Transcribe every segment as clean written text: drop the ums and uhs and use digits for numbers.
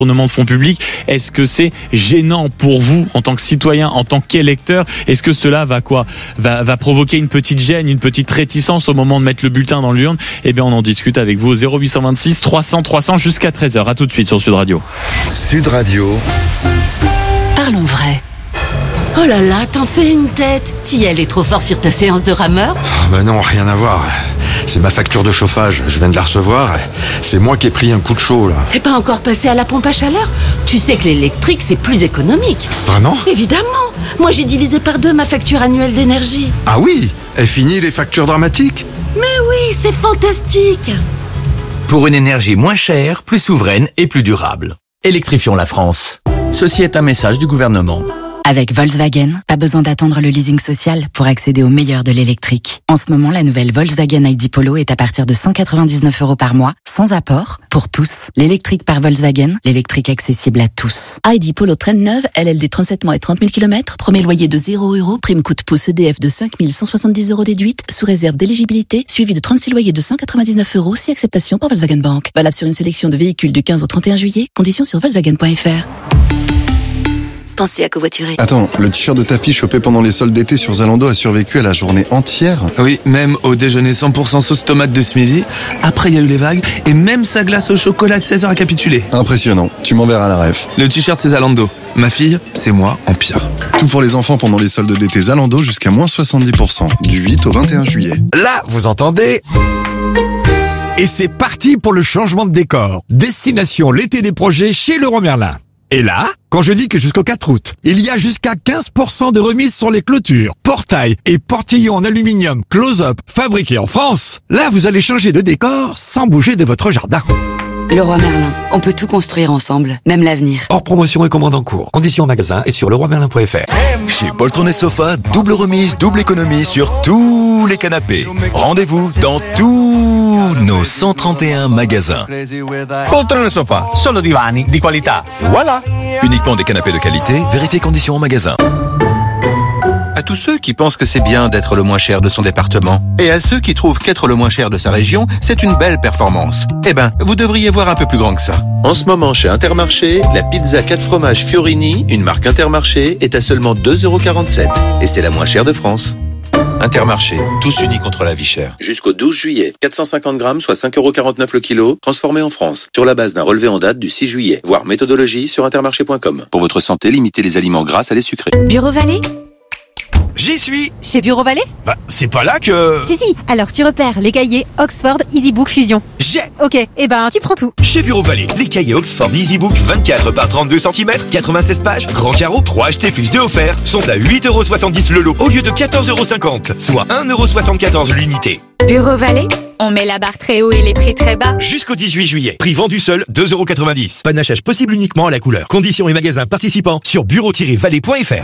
de fonds publics. Est-ce que c'est gênant pour vous en tant que citoyen, en tant qu'électeur? Est-ce que cela va provoquer une petite gêne, une petite réticence au moment de mettre le bulletin dans l'urne? Eh bien, on en discute avec vous au 0826 300 300 jusqu'à 13h. À tout de suite sur Sud Radio. Sud Radio. Parlons vrai. Oh là là, t'en fais une tête. T'y allais trop fort sur ta séance de rameur? Bah non, rien à voir. C'est ma facture de chauffage, je viens de la recevoir. C'est moi qui ai pris un coup de chaud là. T'es pas encore passé à la pompe à chaleur? Tu sais que l'électrique c'est plus économique. Vraiment? Évidemment. Moi j'ai divisé par 2 ma facture annuelle d'énergie. Ah oui? Est fini les factures dramatiques? Mais oui, c'est fantastique. Pour une énergie moins chère, plus souveraine et plus durable. Électrifions la France. Ceci est un message du gouvernement. Avec Volkswagen, pas besoin d'attendre le leasing social pour accéder au meilleur de l'électrique. En ce moment, la nouvelle Volkswagen ID Polo est à partir de 199 € par mois, sans apport, pour tous. L'électrique par Volkswagen, l'électrique accessible à tous. ID Polo traîne neuve, LLD 37 mois et 30 000 km, premier loyer de 0 €, prime coup de pouce EDF de 5 170 € déduite, sous réserve d'éligibilité, suivi de 36 loyers de 199 €, si acceptation par Volkswagen Bank. Valable sur une sélection de véhicules du 15 au 31 juillet, conditions sur Volkswagen.fr. Pensez à covoiturer. Attends, le t-shirt de ta fille chopé pendant les soldes d'été sur Zalando a survécu à la journée entière? Oui, même au déjeuner 100% sauce tomate de ce midi. Après, il y a eu les vagues et même sa glace au chocolat de 16h a capitulé. Impressionnant, tu m'enverras la ref. Le t-shirt, c'est Zalando. Ma fille, c'est moi en pire. Tout pour les enfants pendant les soldes d'été Zalando jusqu'à moins 70%, du 8 au 21 juillet. Là, vous entendez? Et c'est parti pour le changement de décor. Destination l'été des projets chez Leroy Merlin. Et là, quand je dis que jusqu'au 4 août, il y a jusqu'à 15% de remise sur les clôtures, portails et portillons en aluminium close-up fabriqués en France, là vous allez changer de décor sans bouger de votre jardin. Leroy Merlin, on peut tout construire ensemble, même l'avenir. Hors promotion et commande en cours. Conditions en magasin et sur leroymerlin.fr. Chez Poltron & Sofa, double remise, double économie sur tous les canapés. Rendez-vous dans tous nos 131 magasins. Poltron & Sofa, solo divani di qualità. Voilà. Uniquement des canapés de qualité, vérifiez conditions en magasin. À tous ceux qui pensent que c'est bien d'être le moins cher de son département, et à ceux qui trouvent qu'être le moins cher de sa région, c'est une belle performance. Eh ben, vous devriez voir un peu plus grand que ça. En ce moment, chez Intermarché, la pizza 4 fromages Fiorini, une marque Intermarché, est à seulement 2,47 €. Et c'est la moins chère de France. Intermarché, tous unis contre la vie chère. Jusqu'au 12 juillet, 450 grammes, soit 5,49 € le kilo, transformé en France, sur la base d'un relevé en date du 6 juillet. Voir méthodologie sur intermarché.com. Pour votre santé, limitez les aliments gras à les sucrés. Bureau Vallée? J'y suis. Chez Bureau Vallée? Bah, c'est pas là que... Si, alors tu repères les cahiers Oxford EasyBook Fusion. J'ai. Ok, et ben tu prends tout. Chez Bureau Vallée, les cahiers Oxford EasyBook 24 par 32 cm, 96 pages, grand carreau, 3 achetés plus 2 offerts, sont à 8,70 € le lot au lieu de 14,50 €, soit 1,74 € l'unité. Bureau Vallée, on met la barre très haut et les prix très bas. Jusqu'au 18 juillet, prix vendu seul, 2,90 €. Panachage possible uniquement à la couleur. Conditions et magasins participants sur bureau-vallée.fr.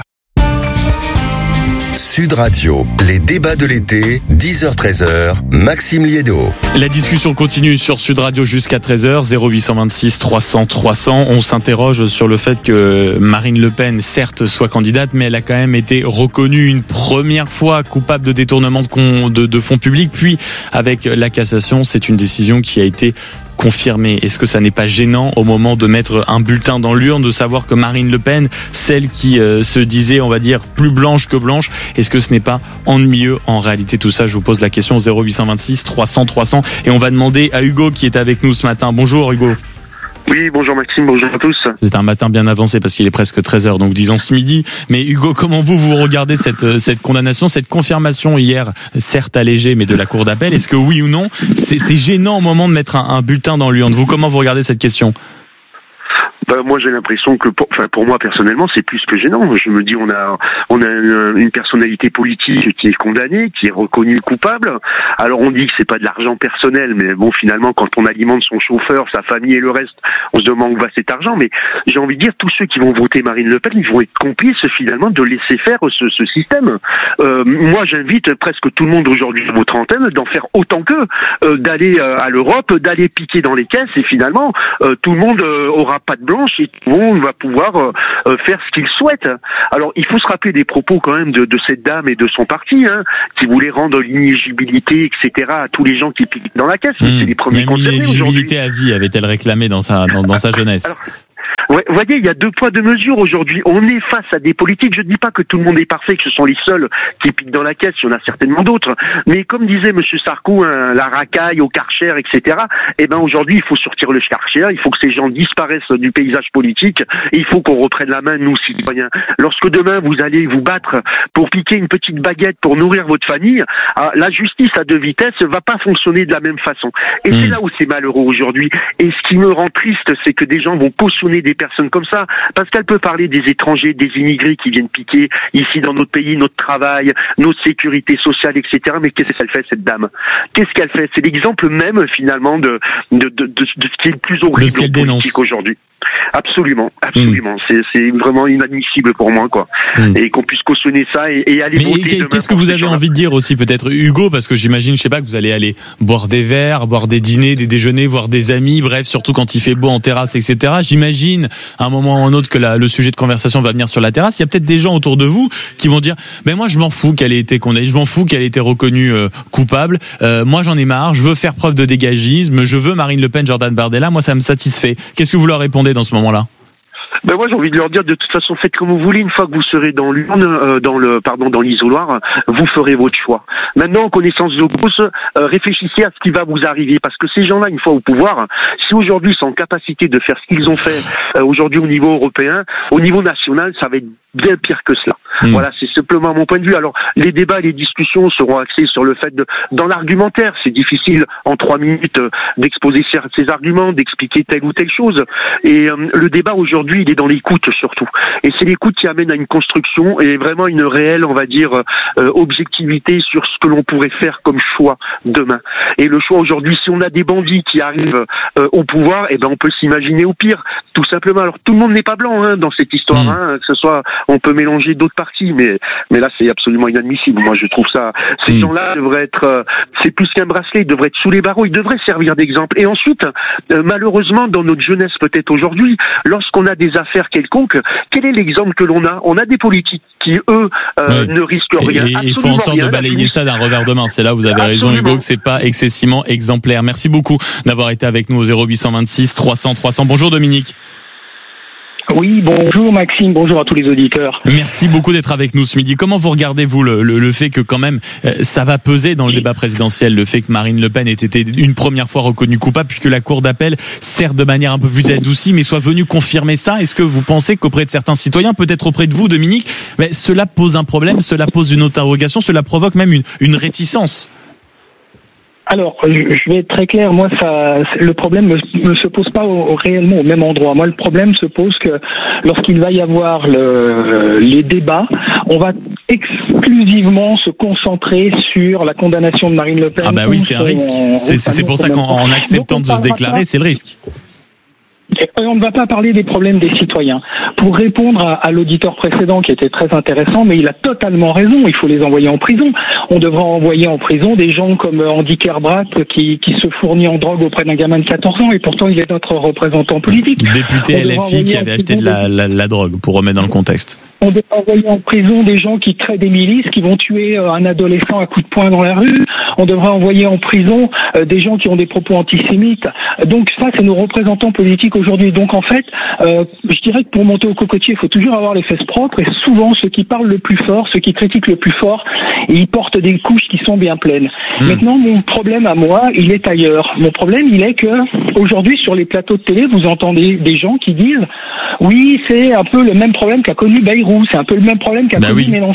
Sud Radio, les débats de l'été, 10h-13h, Maxime Liédo. La discussion continue sur Sud Radio jusqu'à 13h, 0826 300 300. On s'interroge sur le fait que Marine Le Pen, certes, soit candidate, mais elle a quand même été reconnue une première fois coupable de détournement de fonds publics. Puis, avec la cassation, c'est une décision qui a été confirmé. Est-ce que ça n'est pas gênant au moment de mettre un bulletin dans l'urne de savoir que Marine Le Pen, celle qui se disait, on va dire, plus blanche que blanche, est-ce que ce n'est pas ennuyeux en réalité tout ça? Je vous pose la question 0826 300 300 et on va demander à Hugo qui est avec nous ce matin. Bonjour Hugo. Oui, bonjour Maxime, bonjour à tous. C'est un matin bien avancé parce qu'il est presque 13h, donc disons ce midi. Mais Hugo, comment vous regardez cette condamnation, cette confirmation hier, certes allégée, mais de la Cour d'appel? Est-ce que oui ou non, c'est gênant au moment de mettre un bulletin dans l'urne? Vous, comment vous regardez cette question? Moi j'ai l'impression que pour moi personnellement c'est plus que gênant. Je me dis on a une personnalité politique qui est condamnée, qui est reconnue coupable. Alors on dit que c'est pas de l'argent personnel, mais bon finalement quand on alimente son chauffeur, sa famille et le reste, on se demande où va cet argent. Mais j'ai envie de dire tous ceux qui vont voter Marine Le Pen, ils vont être complices finalement de laisser faire ce système. Moi j'invite presque tout le monde aujourd'hui à votre antenne d'en faire autant qu'eux, d'aller à l'Europe, d'aller piquer dans les caisses et finalement tout le monde aura pas de blanche et tout le monde va pouvoir faire ce qu'il souhaite. Alors il faut se rappeler des propos quand même de cette dame et de son parti, qui voulait rendre l'inéligibilité, etc. à tous les gens qui piquent dans la caisse. C'est les premiers concernés aujourd'hui. L'inéligibilité à vie avait-elle réclamé dans sa jeunesse. Ouais, vous voyez, il y a 2 poids 2 mesures aujourd'hui. On est face à des politiques. Je ne dis pas que tout le monde est parfait, que ce sont les seuls qui piquent dans la caisse. Il y en a certainement d'autres. Mais comme disait Monsieur Sarko, la racaille au Karcher, etc. Eh ben aujourd'hui, il faut sortir le Karcher. Il faut que ces gens disparaissent du paysage politique. Et il faut qu'on reprenne la main, nous citoyens. Lorsque demain vous allez vous battre pour piquer une petite baguette pour nourrir votre famille, la justice à 2 vitesses va pas fonctionner de la même façon. Et c'est là où c'est malheureux aujourd'hui. Et ce qui me rend triste, c'est que des gens vont cautionner des personnes comme ça, parce qu'elle peut parler des étrangers, des immigrés qui viennent piquer ici dans notre pays, notre travail, notre sécurité sociale, etc. Mais qu'est-ce qu'elle fait, cette dame? Qu'est-ce qu'elle fait? C'est l'exemple même, finalement, de ce qui est le plus horrible en politique aujourd'hui. Absolument. C'est vraiment inadmissible pour moi, quoi. Et qu'on puisse cautionner ça et aller voter. Mais qu'est-ce que vous avez envie de dire aussi, peut-être, Hugo, parce que j'imagine, je sais pas, que vous allez aller boire des verres, boire des dîners, des déjeuners, voir des amis, bref, surtout quand il fait beau en terrasse, etc. J'imagine, à un moment ou un autre, que le sujet de conversation va venir sur la terrasse. Il y a peut-être des gens autour de vous qui vont dire, moi, je m'en fous qu'elle ait été condamnée, je m'en fous qu'elle ait été reconnue coupable. Moi, j'en ai marre, je veux faire preuve de dégagisme, je veux Marine Le Pen, Jordan Bardella, moi, ça me satisfait. Qu'est-ce que vous leur répondez dans ce moment-là? Ben moi j'ai envie de leur dire, de toute façon, faites comme vous voulez. Une fois que vous serez dans l'urne, dans l'isoloir, vous ferez votre choix. Maintenant, en connaissance de cause, réfléchissez à ce qui va vous arriver, parce que ces gens-là, une fois au pouvoir, si aujourd'hui ils sont en capacité de faire ce qu'ils ont fait aujourd'hui au niveau européen, au niveau national, ça va être bien pire que cela. Voilà, c'est simplement mon point de vue. Alors, les débats, les discussions seront axés sur le fait dans l'argumentaire. C'est difficile en 3 minutes d'exposer ces arguments, d'expliquer telle ou telle chose. Et le débat aujourd'hui, il est dans l'écoute surtout. Et c'est l'écoute qui amène à une construction et vraiment une réelle, on va dire, objectivité sur ce que l'on pourrait faire comme choix demain. Et le choix aujourd'hui, si on a des bandits qui arrivent au pouvoir, eh ben on peut s'imaginer au pire, tout simplement. Alors tout le monde n'est pas blanc dans cette histoire, que ce soit, on peut mélanger d'autres partis, mais là c'est absolument inadmissible. Moi je trouve ça, ces gens-là devraient être, c'est plus qu'un bracelet, ils devraient être sous les barreaux, ils devraient servir d'exemple. Et ensuite, malheureusement dans notre jeunesse peut-être aujourd'hui, lorsqu'on a des affaires quelconques, quel est l'exemple que l'on a? On a des politiques qui eux ne risquent rien. Et il faut en sorte de balayer ça d'un revers de main. C'est là où vous avez raison, Hugo, que c'est pas excessivement exemplaire. Merci beaucoup d'avoir été avec nous au 0826 300 300. Bonjour Dominique. Oui, bonjour Maxime, bonjour à tous les auditeurs. Merci beaucoup d'être avec nous ce midi. Comment vous regardez-vous le fait que quand même ça va peser dans le débat présidentiel, le fait que Marine Le Pen ait été une première fois reconnue coupable, puis que la Cour d'appel, certes de manière un peu plus adoucie, mais soit venue confirmer ça? Est-ce que vous pensez qu'auprès de certains citoyens, peut-être auprès de vous Dominique, cela pose un problème, cela pose une interrogation, cela provoque même une réticence? Alors, je vais être très clair. Moi, le problème ne se pose pas réellement au même endroit. Moi, le problème se pose que lorsqu'il va y avoir les débats, on va exclusivement se concentrer sur la condamnation de Marine Le Pen. Ah bah oui, c'est un risque. C'est pour ça qu'en acceptant de se déclarer, c'est le risque. On ne va pas parler des problèmes des citoyens. Pour répondre à l'auditeur précédent qui était très intéressant, mais il a totalement raison, il faut les envoyer en prison. On devra envoyer en prison des gens comme Andy Kerbrat qui se fournit en drogue auprès d'un gamin de 14 ans et pourtant il est notre représentant politique. Député LFI qui avait acheté de la drogue, pour remettre dans le contexte. On devra envoyer en prison des gens qui créent des milices, qui vont tuer un adolescent à coups de poing dans la rue. On devra envoyer en prison des gens qui ont des propos antisémites. Donc ça, c'est nos représentants politiques aujourd'hui. Donc en fait, je dirais que pour monter au cocotier, il faut toujours avoir les fesses propres. Et souvent, ceux qui parlent le plus fort, ceux qui critiquent le plus fort, ils portent des couches qui sont bien pleines. Maintenant, mon problème à moi, il est ailleurs. Mon problème, il est que aujourd'hui, sur les plateaux de télé, vous entendez des gens qui disent « Oui, c'est un peu le même problème qu'a connu Bayrou. C'est un peu le même problème qu'a connu Mélenchon. »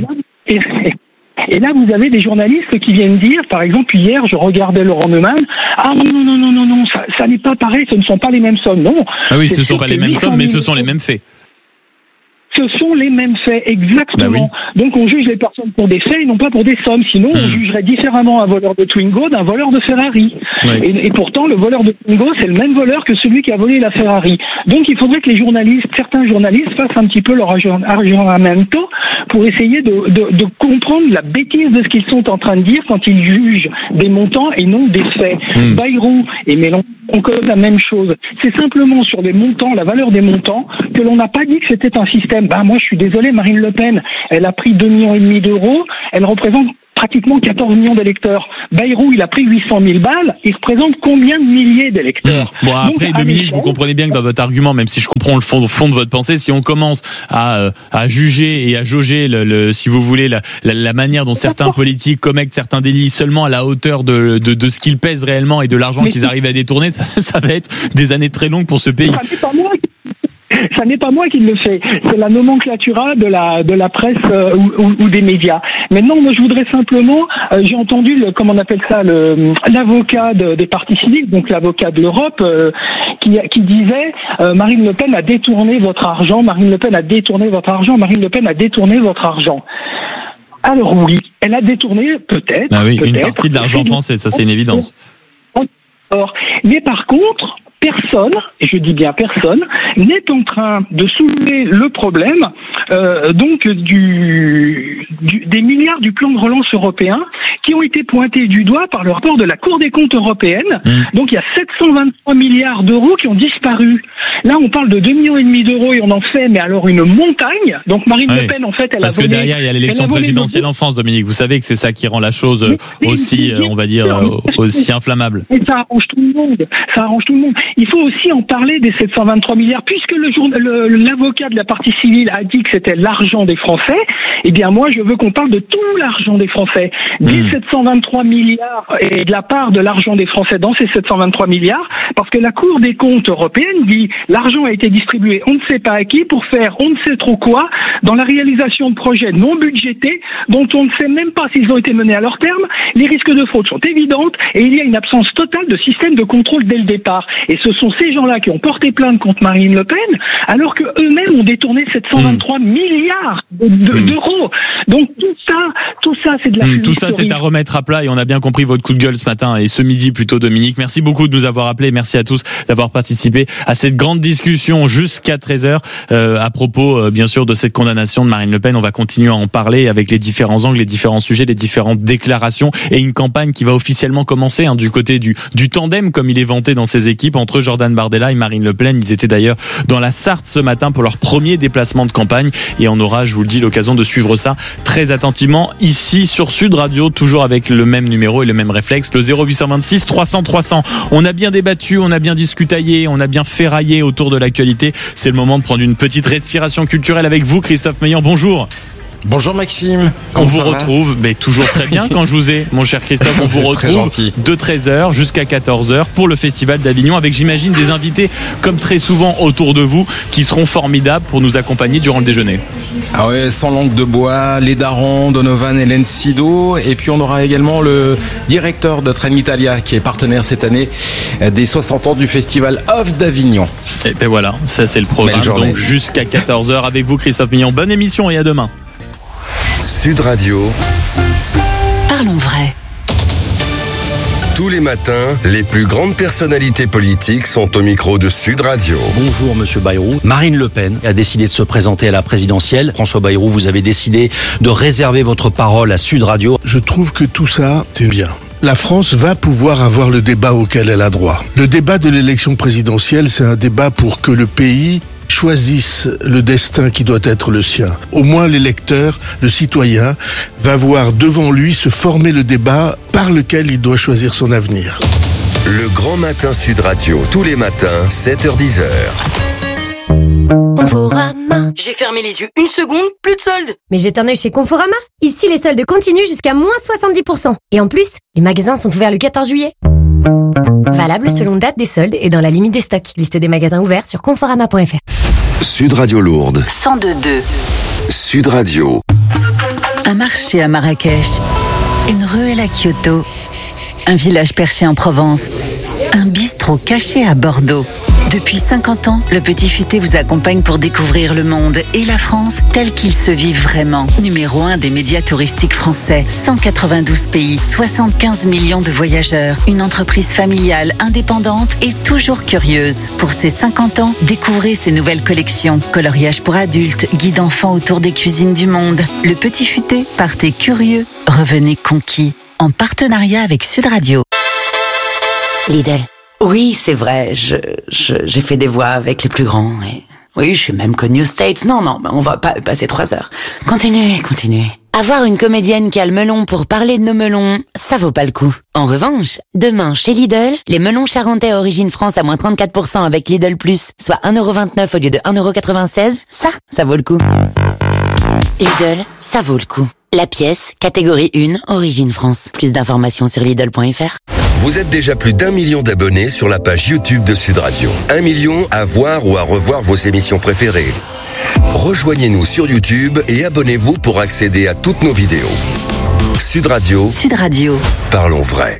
Et là, vous avez des journalistes qui viennent dire, par exemple, hier, je regardais Laurent Neumann, ah non, ça n'est pas pareil, ce ne sont pas les mêmes sommes. Non. Ah oui, ce ne sont pas les mêmes sommes, mais ce sont les mêmes faits. Ce sont les mêmes faits, exactement. Donc on juge les personnes pour des faits et non pas pour des sommes. Sinon, on jugerait différemment un voleur de Twingo d'un voleur de Ferrari. Et pourtant, le voleur de Twingo, c'est le même voleur que celui qui a volé la Ferrari. Donc il faudrait que les journalistes, certains journalistes, fassent un petit peu leur aggiornamento pour essayer de comprendre la bêtise de ce qu'ils sont en train de dire quand ils jugent des montants et non des faits. Bayrou et Mélenchon, on cause la même chose. C'est simplement sur des montants, la valeur des montants, que l'on n'a pas dit que c'était un système. Moi, je suis désolé, Marine Le Pen, elle a pris 2,5 millions d'euros, elle représente pratiquement 14 millions d'électeurs. Bayrou, il a pris 800 000 balles, il représente combien de milliers d'électeurs? Bon, après, Dominique, vous comprenez bien que dans votre argument, même si je comprends le fond de votre pensée, si on commence à juger et à jauger si vous voulez, la manière dont certains politiques commettent certains délits seulement à la hauteur de ce qu'ils pèsent réellement et de l'argent qu'ils arrivent à détourner, ça va être des années très longues pour ce pays. Ça n'est pas moi qui le fais, c'est la nomenclatura de la presse ou des médias. Maintenant, moi je voudrais simplement, j'ai entendu comment on appelle ça, l'avocat des partis civiques, donc l'avocat de l'Europe, qui disait Marine Le Pen a détourné votre argent, Marine Le Pen a détourné votre argent, Marine Le Pen a détourné votre argent. Alors oui, elle a détourné peut-être. Une partie de l'argent français, ça c'est une évidence. Mais par contre, personne, et je dis bien personne, n'est en train de soulever le problème des milliards du plan de relance européen qui ont été pointés du doigt par le rapport de la Cour des comptes européenne. Donc il y a 723 milliards d'euros qui ont disparu. Là, on parle de 2,5 millions d'euros et on en fait, mais alors une montagne. Donc Marine Le Pen, en fait, elle a volé... Parce que derrière, il y a l'élection présidentielle en France, Dominique. Vous savez que c'est ça qui rend la chose aussi, on va dire, aussi inflammable. Et ça arrange tout le monde. Ça arrange tout le monde. Il faut aussi en parler des 723 milliards, puisque l'avocat de la partie civile a dit que c'était l'argent des Français. Eh bien, moi, je veux qu'on parle de tout l'argent des Français. Des 723 milliards et de la part de l'argent des Français dans ces 723 milliards, parce que la Cour des comptes européenne dit l'argent a été distribué, on ne sait pas à qui, pour faire on ne sait trop quoi, dans la réalisation de projets non budgétés, dont on ne sait même pas s'ils ont été menés à leur terme. Les risques de fraude sont évidents et il y a une absence totale de système de contrôle dès le départ. Et ce sont ces gens-là qui ont porté plainte contre Marine Le Pen, alors que eux-mêmes ont détourné 723 milliards d'euros. Donc tout ça, c'est de la Tout ça, c'est à remettre à plat et on a bien compris votre coup de gueule ce matin et ce midi plutôt, Dominique. Merci beaucoup de nous avoir appelés. Merci à tous d'avoir participé à cette grande discussion jusqu'à 13h à propos, bien sûr, de cette condamnation de Marine Le Pen. On va continuer à en parler avec les différents angles, les différents sujets, les différentes déclarations et une campagne qui va officiellement commencer du côté du tandem, comme il est vanté dans ses équipes, entre Jordan Bardella et Marine Le Pen. Ils étaient d'ailleurs dans la Sarthe ce matin pour leur premier déplacement de campagne et on aura, je vous le dis, l'occasion de suivre ça très attentivement ici sur Sud Radio, toujours avec le même numéro et le même réflexe, le 0826 300 300. On a bien débattu, on a bien discutaillé, on a bien ferraillé autour de l'actualité. C'est le moment de prendre une petite respiration culturelle avec vous, Christophe Meillan. Bonjour. Bonjour Maxime. On vous retrouve, mais toujours très bien quand je vous ai, mon cher Christophe. On vous retrouve de 13h jusqu'à 14h pour le Festival d'Avignon avec, j'imagine, des invités comme très souvent autour de vous qui seront formidables pour nous accompagner durant le déjeuner. Ah ouais, Sans langue de bois, les Darons, Donovan et Lencido. Et puis on aura également le directeur de Trenitalia qui est partenaire cette année des 60 ans du Festival Off d'Avignon. Et ben voilà, ça c'est le programme. Donc jusqu'à 14h avec vous, Christophe Meillan. Bonne émission et à demain. Sud Radio. Parlons vrai. Tous les matins, les plus grandes personnalités politiques sont au micro de Sud Radio. Bonjour Monsieur Bayrou. Marine Le Pen a décidé de se présenter à la présidentielle. François Bayrou, vous avez décidé de réserver votre parole à Sud Radio. Je trouve que tout ça, c'est bien. La France va pouvoir avoir le débat auquel elle a droit. Le débat de l'élection présidentielle, c'est un débat pour que le pays choisisse le destin qui doit être le sien. Au moins l'électeur, le citoyen, va voir devant lui se former le débat par lequel il doit choisir son avenir. Le Grand Matin Sud Radio, tous les matins, 7h-10h. Conforama. J'ai fermé les yeux une seconde, plus de soldes. Mais jette un œil chez Conforama. Ici, les soldes continuent jusqu'à moins 70%. Et en plus, les magasins sont ouverts le 14 juillet. Valable selon date des soldes et dans la limite des stocks. Liste des magasins ouverts sur conforama.fr. Sud Radio Lourdes. 102.2. Sud Radio. Un marché à Marrakech. Une ruelle à Kyoto. Un village perché en Provence. Un bistrot caché à Bordeaux. Depuis 50 ans, le Petit Futé vous accompagne pour découvrir le monde et la France tel qu'il se vit vraiment. Numéro 1 des médias touristiques français, 192 pays, 75 millions de voyageurs, une entreprise familiale, indépendante et toujours curieuse. Pour ses 50 ans, découvrez ses nouvelles collections, coloriage pour adultes, guide enfants autour des cuisines du monde. Le Petit Futé, partez curieux, revenez conquis. En partenariat avec Sud Radio. Lidl. Oui, c'est vrai, j'ai fait des voix avec les plus grands et Oui, je suis même connue aux States. Non, on va pas passer 3 heures. Continuez. Avoir une comédienne qui a le melon pour parler de nos melons, ça vaut pas le coup. En revanche, demain, chez Lidl, les melons charentais Origine France à moins 34% avec Lidl Plus, soit 1,29€ au lieu de 1,96€, ça vaut le coup. Lidl, ça vaut le coup. La pièce, catégorie 1, Origine France. Plus d'informations sur Lidl.fr. Vous êtes déjà plus d'1 million d'abonnés sur la page YouTube de Sud Radio. 1 million à voir ou à revoir vos émissions préférées. Rejoignez-nous sur YouTube et abonnez-vous pour accéder à toutes nos vidéos. Sud Radio. Parlons vrai.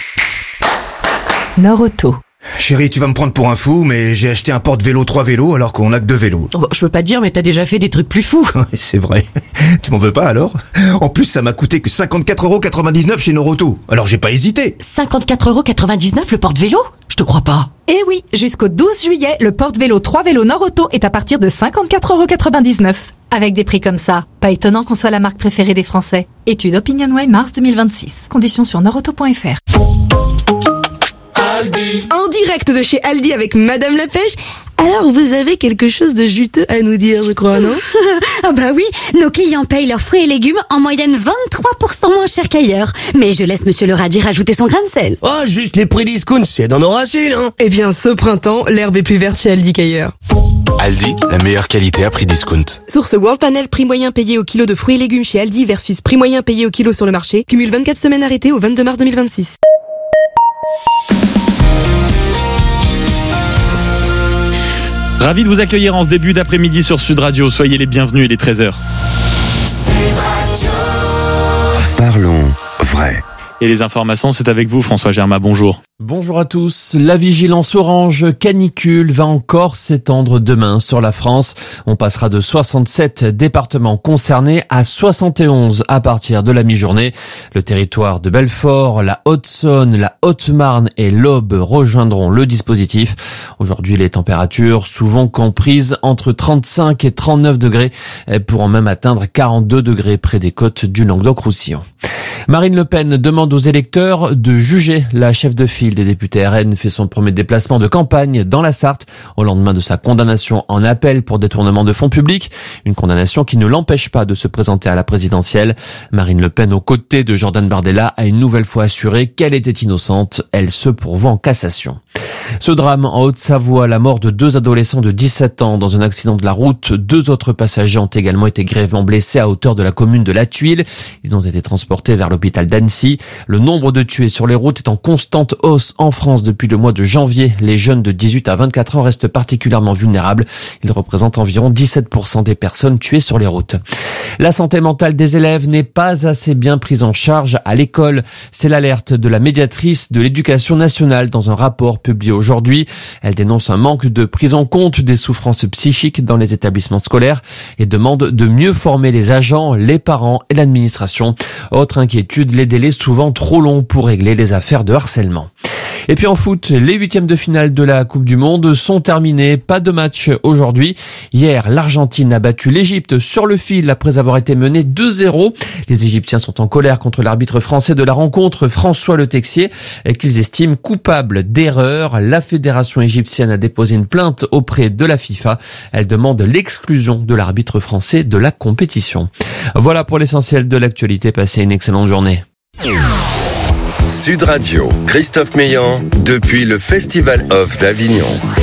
Norauto. Chérie, tu vas me prendre pour un fou, mais j'ai acheté un porte-vélo 3 vélos alors qu'on a que 2 vélos. Bon, je veux pas te dire, mais t'as déjà fait des trucs plus fous. C'est vrai. Tu m'en veux pas alors? En plus, ça m'a coûté que 54,99€ chez Norauto. Alors j'ai pas hésité. 54,99€ le porte-vélo? Je te crois pas. Eh oui, jusqu'au 12 juillet, le porte-vélo 3 vélos Norauto est à partir de 54,99€. Avec des prix comme ça, pas étonnant qu'on soit la marque préférée des Français. Étude OpinionWay mars 2026. Conditions sur norauto.fr. En direct de chez Aldi avec Madame la Pêche. Alors, vous avez quelque chose de juteux à nous dire, je crois, non? Ah bah oui, nos clients payent leurs fruits et légumes en moyenne 23% moins cher qu'ailleurs. Mais je laisse Monsieur le radis rajouter son grain de sel. Oh, juste les prix discount, c'est dans nos racines, hein. Eh bien, ce printemps, l'herbe est plus verte chez Aldi qu'ailleurs. Aldi, la meilleure qualité à prix discount. Source World Panel, prix moyen payé au kilo de fruits et légumes chez Aldi versus prix moyen payé au kilo sur le marché. Cumule 24 semaines arrêtées au 22 mars 2026. Ravi de vous accueillir en ce début d'après-midi sur Sud Radio. Soyez les bienvenus, il est 13h. Parlons vrai. Et les informations, c'est avec vous, François Germain. Bonjour. Bonjour à tous. La vigilance orange canicule va encore s'étendre demain sur la France. On passera de 67 départements concernés à 71 à partir de la mi-journée. Le territoire de Belfort, la Haute-Saône, la Haute-Marne et l'Aube rejoindront le dispositif. Aujourd'hui, les températures souvent comprises entre 35 et 39 degrés, pourront même atteindre 42 degrés près des côtes du Languedoc-Roussillon. Marine Le Pen demande aux électeurs de juger. La chef de file des députés RN fait son premier déplacement de campagne dans la Sarthe au lendemain de sa condamnation en appel pour détournement de fonds publics. Une condamnation qui ne l'empêche pas de se présenter à la présidentielle. Marine Le Pen, aux côtés de Jordan Bardella, a une nouvelle fois assuré qu'elle était innocente. Elle se pourvoit en cassation. Ce drame en Haute-Savoie, la mort de 2 adolescents de 17 ans dans un accident de la route. 2 autres passagers ont également été grièvement blessés à hauteur de la commune de La Tuile. Ils ont été transportés vers l'hôpital d'Annecy. Le nombre de tués sur les routes est en constante hausse en France depuis le mois de janvier. Les jeunes de 18 à 24 ans restent particulièrement vulnérables. Ils représentent environ 17% des personnes tuées sur les routes. La santé mentale des élèves n'est pas assez bien prise en charge à l'école. C'est l'alerte de la médiatrice de l'éducation nationale dans un rapport publié aujourd'hui. Elle dénonce un manque de prise en compte des souffrances psychiques dans les établissements scolaires et demande de mieux former les agents, les parents et l'administration. Autre inquiétude, les délais souvent trop longs pour régler les affaires de harcèlement. Et puis en foot, les 8e de finale de la Coupe du Monde sont terminés. Pas de match aujourd'hui. Hier, l'Argentine a battu l'Égypte sur le fil après avoir été menée 2-0. Les Égyptiens sont en colère contre l'arbitre français de la rencontre, François Le Texier, qu'ils estiment coupable d'erreur. La fédération égyptienne a déposé une plainte auprès de la FIFA. Elle demande l'exclusion de l'arbitre français de la compétition. Voilà pour l'essentiel de l'actualité. Passez une excellente journée. Sud Radio, Christophe Meillan, depuis le Festival Off d'Avignon.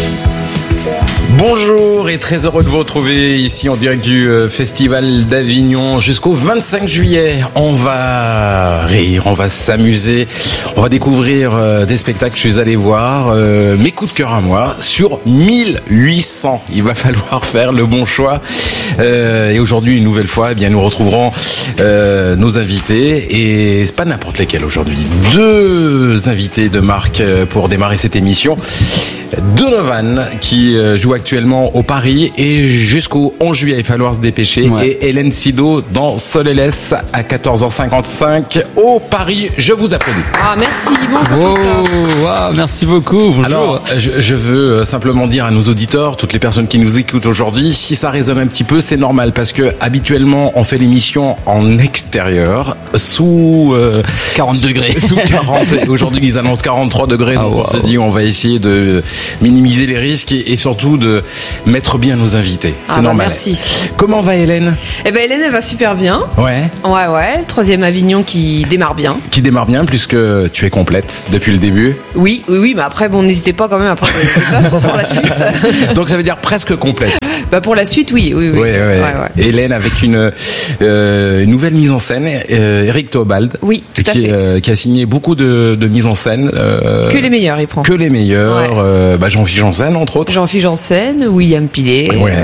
Bonjour et très heureux de vous retrouver ici en direct du Festival d'Avignon jusqu'au 25 juillet. On va rire, on va s'amuser, on va découvrir des spectacles que je suis allé voir, mes coups de cœur à moi, sur 1800. Il va falloir faire le bon choix. Et aujourd'hui, une nouvelle fois, eh bien, nous retrouverons nos invités, et c'est pas n'importe lesquels aujourd'hui. 2 invités de marque pour démarrer cette émission. Donovan qui joue actuellement au Paris et jusqu'au 11 juillet, il va falloir se dépêcher. Ouais. Et Hélène Sido dans Solélès à 14h55 au Paris. Je vous applaudis. Ah, merci. Bonjour. Wow, merci beaucoup. Bonjour. Alors, je veux simplement dire à nos auditeurs, toutes les personnes qui nous écoutent aujourd'hui, si ça résonne un petit peu, peu, c'est normal parce que habituellement on fait l'émission en extérieur sous 40 degrés. Sous 40. Aujourd'hui ils annoncent 43 degrés. Donc on s'est dit on va essayer de minimiser les risques et surtout de mettre bien nos invités. C'est normal. Merci. Comment va Hélène ? Eh ben Hélène, elle va super bien. Ouais. Ouais. Le 3e Avignon qui démarre bien. Qui démarre bien puisque tu es complète depuis le début. Oui. Mais après, bon, n'hésitez pas quand même à prendre des places pour la suite. Donc ça veut dire presque complète. Bah pour la suite, oui. Ouais. Hélène avec une nouvelle mise en scène, Eric Théobald. Oui, tout à fait. Qui a signé beaucoup de mises en scène. Que les meilleurs, il prend. Que les meilleurs. Ouais. Jean-Philippe Janssen, entre autres. Jean-Philippe Janssen, William Pilet. Ouais.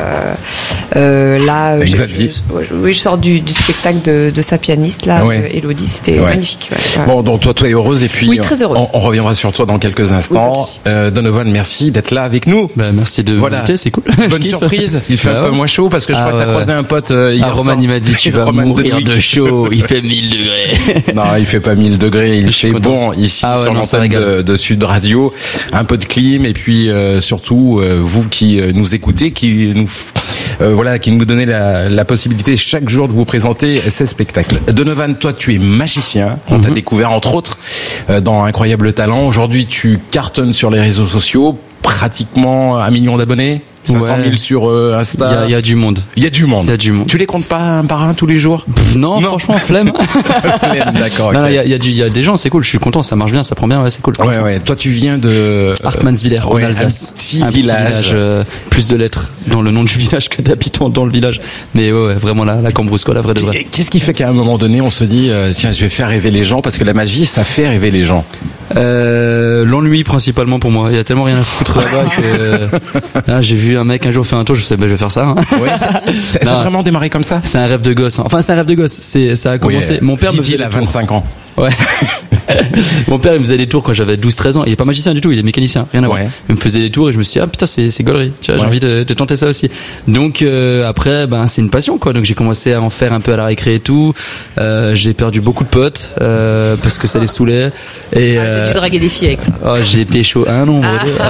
Là, je sors du spectacle de sa pianiste, là, Élodie. C'était magnifique. Ouais. Bon, donc toi es heureuse et puis oui, très heureuse. On reviendra sur toi dans quelques instants. Donovan, merci d'être là avec nous. Merci de m'inviter, c'est cool. Bonne surprise. Il fait un peu moins chaud parce que je crois que t'as croisé un pote hier Roman, il m'a dit tu vas mourir de chaud. Il fait 1000 degrés. Non, il fait pas 1000 degrés. Il fait bon ici sur l'antenne de Sud Radio. Un peu de clim et puis surtout vous qui nous écoutez, qui nous donnez la possibilité chaque jour de vous présenter ces spectacles. Donovan, toi tu es magicien. On t'a découvert entre autres dans Incroyable Talent. Aujourd'hui tu cartonnes sur les réseaux sociaux, pratiquement 1 million d'abonnés. 500 000 sur Insta. Il y a du monde. Il y a du monde. Tu les comptes pas un par un tous les jours? Non, franchement, flemme. D'accord. Non, il y a des gens, c'est cool. Je suis content, ça marche bien, ça prend bien, c'est cool. Ouais. Toi, tu viens de Hartmannswiller, en Alsace. Un petit village. Plus de lettres dans le nom du village que d'habitants dans le village. Mais ouais, vraiment la Cambrousse, quoi, la vraie de vraie. Qu'est-ce qui fait qu'à un moment donné, on se dit, tiens, je vais faire rêver les gens parce que la magie, ça fait rêver les gens. L'ennui principalement pour moi. Il y a tellement rien à foutre là-bas que j'ai vu un mec un jour faire un tour, je sais, je vais faire ça. Ouais, ça a vraiment démarré comme ça. C'est un rêve de gosse. Enfin, c'est un rêve de gosse. Ça a commencé. Mon père me faisait il a 25 ans. Ouais. Mon père, il me faisait des tours quand j'avais 12-13 ans. Il est pas magicien du tout, il est mécanicien, rien à voir. Il me faisait des tours et je me suis dit, ah putain, c'est gaulerie. Tu vois, j'ai envie de tenter ça aussi. Donc, après, c'est une passion, quoi. Donc, j'ai commencé à en faire un peu à la récré et tout. J'ai perdu beaucoup de potes, parce que ça les saoulait. Et, t'as dû draguer des filles avec ça. Oh, j'ai pécho un nombre.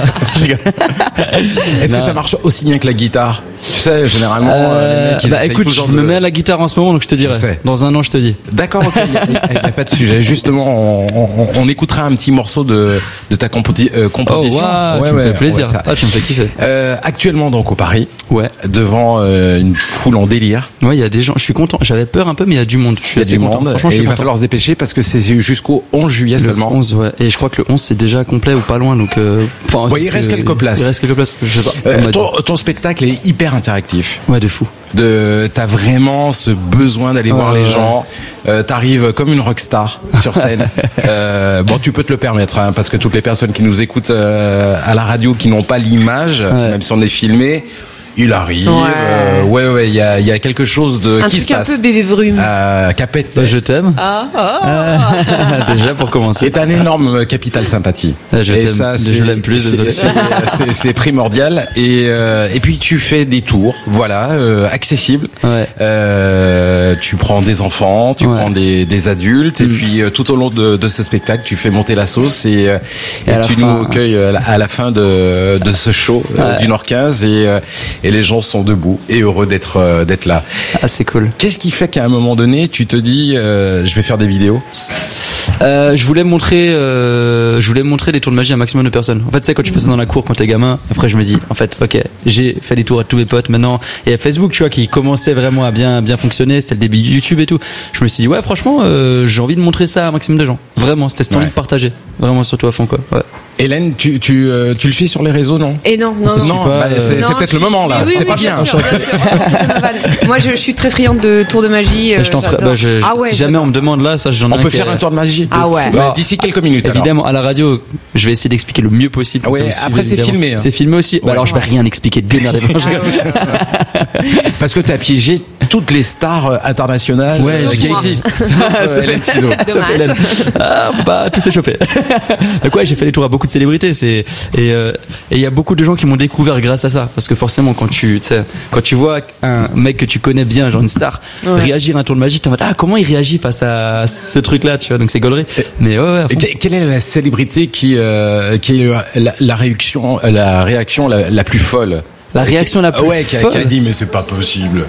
Est-ce que ça marche aussi bien que la guitare? Tu sais, généralement, les mecs, écoute, je me mets à la guitare en ce moment, donc je te dirai. Dans un an, je te dis. D'accord, ok. Il n'y a pas de sujet. Justement, on écoutera un petit morceau de ta composition. Oh, wow, tu me fais plaisir. Tu me fais kiffer. Actuellement, donc, au Paris. Ouais. Devant une foule en délire. Ouais, il y a des gens. Je suis content. J'avais peur un peu, mais il y a du monde. Je suis assez content. Franchement, il va falloir se dépêcher parce que c'est jusqu'au 11 juillet seulement. 11, ouais. Et je crois que le 11, c'est déjà complet ou pas loin, donc, il reste quelques places. Il reste quelques places. Je sais pas. Ton spectacle est hyper interactif. Ouais, de fou. T'as vraiment ce besoin d'aller voir les gens. T'arrives comme une rockstar sur scène. Tu peux te le permettre, hein, parce que toutes les personnes qui nous écoutent à la radio, qui n'ont pas l'image, même si on est filmé, il arrive. Il y a quelque chose qui se passe. Un peu bébé brume. Capet. Je t'aime. Déjà pour commencer. C'est un énorme capital sympathie. Je t'aime. Je l'aime plus. C'est primordial. Et puis tu fais des tours, accessibles. Tu prends des enfants, tu prends des adultes, et puis tout au long de ce spectacle, tu fais monter la sauce et tu nous accueilles à la fin de ce show du Nord 15 et les gens sont debout et heureux d'être là. Ah, c'est cool. Qu'est-ce qui fait qu'à un moment donné, tu te dis, je vais faire des vidéos? Je voulais montrer des tours de magie à un maximum de personnes. En fait, c'est quand tu fais ça dans la cour quand t'es gamin. Après, je me dis, en fait, ok, j'ai fait des tours à tous mes potes maintenant. Et à Facebook, tu vois, qui commençait vraiment à bien fonctionner. C'était le début de YouTube et tout. Je me suis dit, ouais, franchement, j'ai envie de montrer ça à un maximum de gens. Vraiment, c'était cette envie de partager. Vraiment, surtout à fond, quoi. Ouais. Hélène, tu le suis sur les réseaux, non? Et non. C'est peut-être le moment là. Oui, c'est pas bien. Moi, je suis très friande de tours de magie. Si jamais on me demande là, ça, j'en ai. On peut faire un tour de magie. Ah ouais. D'ici quelques minutes. Évidemment, à la radio, je vais essayer d'expliquer le mieux possible. Après, c'est filmé. C'est filmé aussi. Alors, je vais rien expliquer. Démerdez-vous. Parce que t'as piégé toutes les stars internationales qui existent. Hélène Sidot. Dommage. On peut pas tout s'échauffer. Donc ouais, j'ai fait des tours à beaucoup de célébrités. Et il y a beaucoup de gens qui m'ont découvert grâce à ça. Parce que forcément, quand tu vois un mec que tu connais bien, genre une star, réagir à un tour de magie, t'es en mode, comment il réagit face à ce truc-là, tu vois. Donc c'est gaulerie. Mais quelle est la célébrité qui a eu la réaction la plus folle La réaction la plus qui a dit mais c'est pas possible.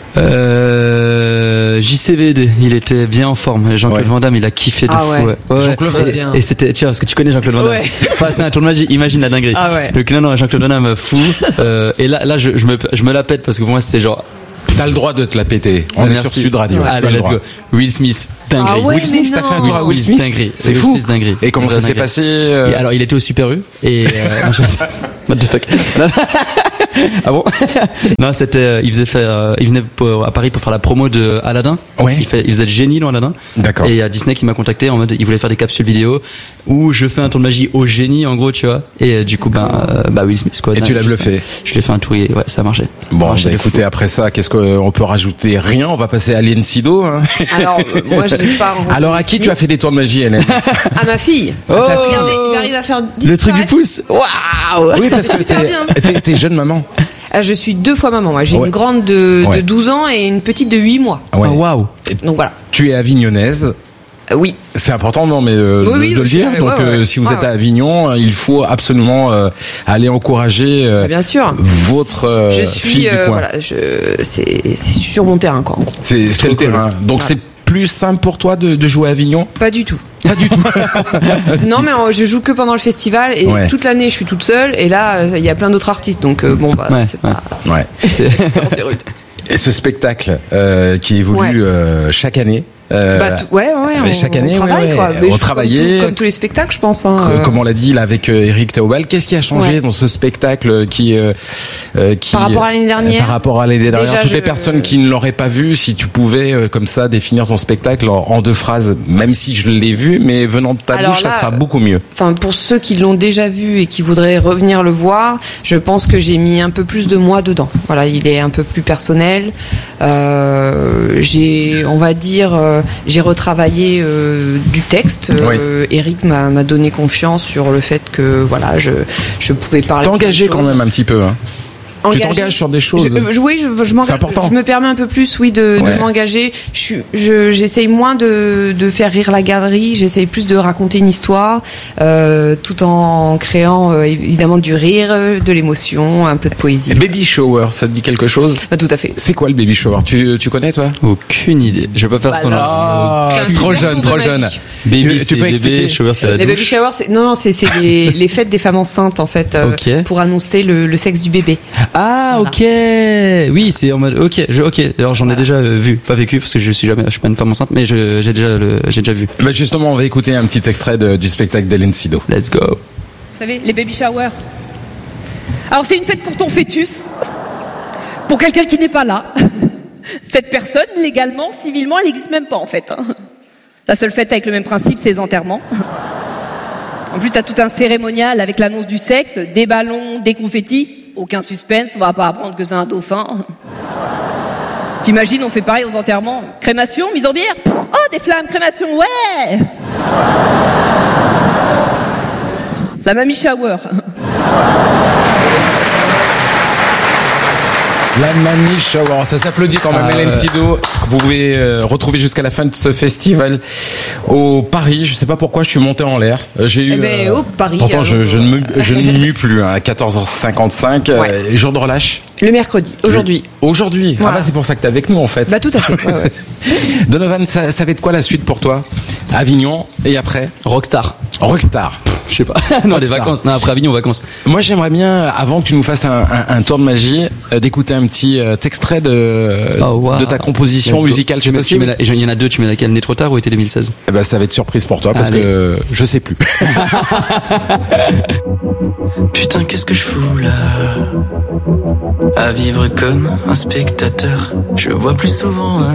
JCVD, il était bien en forme. Jean-Claude Van Damme, il a kiffé de fou. Ouais. Jean-Claude Van Damme. Et c'était, tiens, parce que tu connais Jean-Claude Van Damme. Ouais. Enfin, c'est un tour de magie. Imagine la dinguerie. Ah ouais. Donc non, Jean-Claude Van Damme fou. Et là, je me la pète parce que pour moi, c'était genre. T'as le droit de te la péter. On est sur Sud Radio. Ouais. Allez, let's go. Will Smith, dinguerie. Ah ouais, Will Smith, t'as fait un tour à Will Smith. Dinguerie. C'est fou. Dinguerie. Et comment ça s'est passé Et alors, il était au Super U. Et what the fuck. Ah bon? Non, c'était, il venait à Paris pour faire la promo de Aladdin. Ouais. Il faisait le génie dans Aladdin. D'accord. Et il y a Disney qui m'a contacté en mode, il voulait faire des capsules vidéo où je fais un tour de magie au génie, en gros, tu vois. Et du coup, Will Smith, quoi. Et tu l'as bluffé. Je l'ai fait un tour, ouais, ça a marché. Bon, écoutez, après ça, qu'est-ce qu'on peut rajouter? Rien, on va passer à l'Encido, hein. Alors, moi, je l'ai pas rencontré. Alors, à qui tu as fait des tours de magie, Hélène? À ma fille. Regardez, j'arrive à faire le truc du pouce. Waouh! Oui, parce que t'es jeune maman. Je suis 2 fois maman. Moi, j'ai une grande de 12 ans et une petite de 8 mois. Ouais. Waouh. Donc voilà. Tu es avignonnaise. Oui. C'est important, non, mais de le dire. Donc, si vous êtes à Avignon, il faut absolument aller encourager bien sûr. votre fille du coin. Voilà, c'est sur mon terrain, quoi. En gros. C'est le terrain. Donc c'est plus simple pour toi de jouer à Avignon? Pas du tout. Pas du tout. Non, mais je joue que pendant le festival et toute l'année je suis toute seule et là il y a plein d'autres artistes donc c'est pas. Ouais. C'est rude. Et ce spectacle qui évolue chaque année. Chaque année, on travaille, quoi. On travaillait comme tous les spectacles, je pense. Comme on l'a dit là avec Eric Théobald, qu'est-ce qui a changé dans ce spectacle qui par rapport à l'année dernière? Par rapport à l'année dernière, toutes les personnes qui ne l'auraient pas vu, si tu pouvais comme ça définir ton spectacle en 2 phrases, même si je l'ai vu, mais venant de ta bouche, ça sera beaucoup mieux. Enfin, pour ceux qui l'ont déjà vu et qui voudraient revenir le voir, je pense que j'ai mis un peu plus de moi dedans. Voilà, il est un peu plus personnel. J'ai retravaillé du texte. Eric m'a donné confiance sur le fait que voilà, je pouvais parler. T'es engagé quand même un petit peu. Hein. Tu t'engages sur des choses. Je m'engage. C'est important. Je me permets un peu plus, de m'engager. J'essaye moins de faire rire la galerie. J'essaye plus de raconter une histoire, tout en créant évidemment du rire, de l'émotion, un peu de poésie. Baby shower, ça te dit quelque chose? Tout à fait. C'est quoi le baby shower? Tu connais toi? Aucune idée. Je vais pas faire son nom. Trop jeune. Tu peux expliquer? Shower, c'est la douche. Les baby showers, c'est les fêtes des femmes enceintes en fait, pour annoncer le sexe du bébé. Ah, voilà. Ok. Oui, c'est en mode. Ok. Alors j'en ai déjà vu, pas vécu parce que je suis pas une femme enceinte, mais j'ai déjà vu. Bah justement, on va écouter un petit extrait du spectacle d'Elencido. Let's go. Vous savez, les baby showers. Alors c'est une fête pour ton fœtus, pour quelqu'un qui n'est pas là. Cette personne, légalement, civilement, elle n'existe même pas en fait. La seule fête avec le même principe, c'est les enterrements. En plus, t'as tout un cérémonial avec l'annonce du sexe, des ballons, des confettis. Aucun suspense, on va pas apprendre que c'est un dauphin. T'imagines, on fait pareil aux enterrements. Crémation, mise en bière. Oh, des flammes, crémation, ouais. La mamie shower. La Mamie Shower, ça s'applaudit quand même. Elencido, vous pouvez retrouver jusqu'à la fin de ce festival au Paris. Je sais pas pourquoi je suis monté en l'air. J'ai eu. Au Paris. Pourtant, je ne mue plus à 14h55. Jour de relâche. Le mercredi. Aujourd'hui. Aujourd'hui. Voilà. Ah bah c'est pour ça que t'es avec nous en fait. Bah tout à fait. Ouais. Donovan, ça va être quoi la suite pour toi? Avignon et après? Rockstar. Je sais pas. Non, les vacances. Non, après Avignon, vacances. Moi, j'aimerais bien, avant que tu nous fasses un tour de magie, d'écouter un petit extrait de ta composition musicale. C'est possible? Il y en a 2. Tu mets laquelle? Né trop tard ou été 2016? Eh ben, ça va être surprise pour toi parce que je sais plus. Putain, qu'est-ce que je fous là? À vivre comme un spectateur, je vois plus souvent